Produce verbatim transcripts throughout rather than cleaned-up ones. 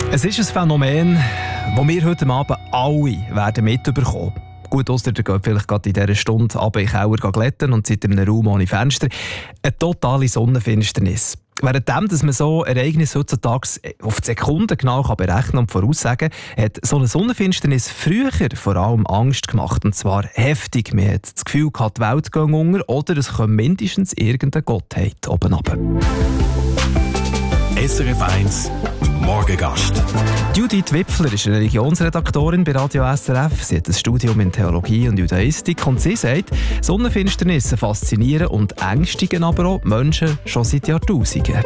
Es ist ein Phänomen, das wir heute Abend alle werden mitbekommen. Gut, ausser der geht vielleicht gerade in dieser Stunde runter in den Keller glätten und sitzt in einem Raum ohne Fenster. Eine totale Sonnenfinsternis. Währenddem, dass man so Ereignisse heutzutage auf die Sekunden genau berechnen und voraussagen kann, hat so eine Sonnenfinsternis früher vor allem Angst gemacht. Und zwar heftig. Man hat das Gefühl gehabt, die Welt geht unter oder es kommt mindestens irgendeine Gottheit oben runter. S R F eins Morgengast. Judith Wipfler ist Religionsredaktorin bei Radio S R F. Sie hat ein Studium in Theologie und Judaistik und sie sagt, Sonnenfinsternisse faszinieren und ängstigen aber auch Menschen schon seit Jahrtausenden.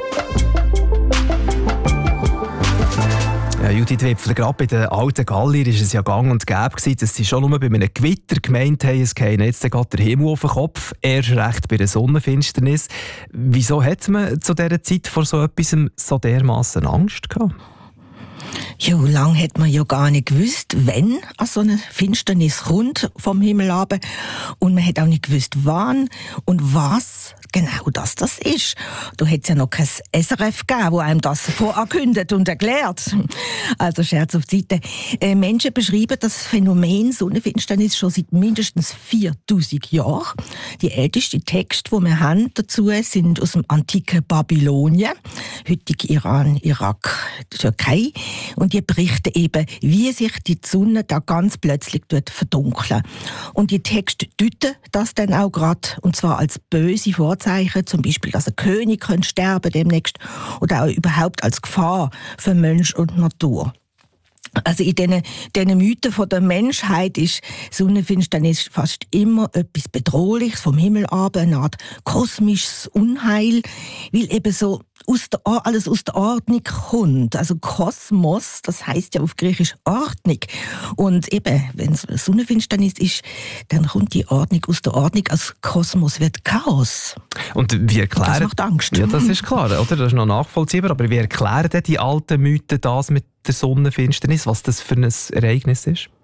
Ja, Judith Wipfler, gerade bei den alten Gallier war es ja gang und gäbe gewesen, dass sie schon nur bei einem Gewitter gemeint haben, es gehe jetzt gerade der Himmel auf den Kopf, erst recht bei der Sonnenfinsternis. Wieso hat man zu dieser Zeit vor so etwas so dermassen Angst gehabt? Ja, lange hat man ja gar nicht gewusst, wenn an so eine Finsternis kommt vom Himmel runter. Und man hat auch nicht gewusst, wann und was genau das das ist. Da hat es ja noch kein S R F gegeben, wo einem das vorankündigt und erklärt. Also Scherz auf die Seite. Äh, Menschen beschreiben das Phänomen Sonnenfinsternis schon seit mindestens viertausend Jahren. Die ältesten Texte, die wir haben dazu, sind aus dem antiken Babylonien, heutig Iran, Irak, Türkei. Und die berichten eben, wie sich die Sonne da ganz plötzlich verdunkeln. Und die Texte deuten das dann auch gerade, und zwar als böse Vorzeichen, zum Beispiel, dass ein König könnte sterben demnächst, oder auch überhaupt als Gefahr für Mensch und Natur. Also in diesen, diesen Mythen von der Menschheit ist Sonnenfinsternis fast immer etwas Bedrohliches vom Himmel ab, eine Art kosmisches Unheil, weil eben so aus der, alles aus der Ordnung kommt. Also Kosmos, das heisst ja auf Griechisch Ordnung. Und eben, wenn es Sonnenfinsternis ist, dann kommt die Ordnung aus der Ordnung. Also Kosmos wird Chaos. Und wie erklären... Und das macht Angst. Ja, das ist klar, oder? Das ist noch nachvollziehbar. Aber wie erklären denn die alten Mythen das mit der Sonnenfinsternis, was das für ein Ereignis ist?